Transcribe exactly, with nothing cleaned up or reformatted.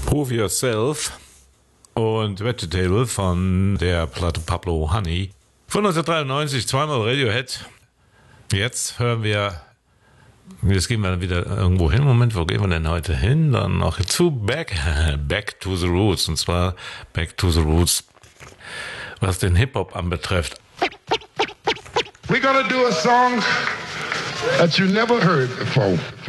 Prove Yourself und Vegetable von der Platte Pablo Honey von neunzehnhundertdreiundneunzig, zweimal Radiohead. Jetzt hören wir, jetzt gehen wir wieder irgendwo hin. Moment, wo gehen wir denn heute hin? Dann noch zu Back, Back to the Roots, und zwar Back to the Roots, was den Hip-Hop anbetrifft. We're gonna do a song that you never heard before.